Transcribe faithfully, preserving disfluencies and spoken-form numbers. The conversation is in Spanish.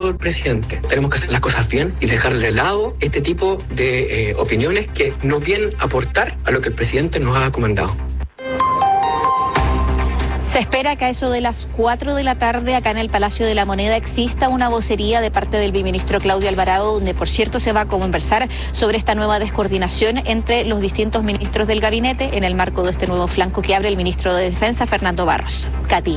del presidente. Tenemos que hacer las cosas bien y dejarle de lado este tipo de eh, opiniones que no vienen a aportar a lo que el presidente nos ha comandado. Se espera que a eso de las cuatro de la tarde acá en el Palacio de la Moneda exista una vocería de parte del viceministro Claudio Alvarado, donde por cierto se va a conversar sobre esta nueva descoordinación entre los distintos ministros del gabinete en el marco de este nuevo flanco que abre el ministro de Defensa, Fernando Barros. Katy.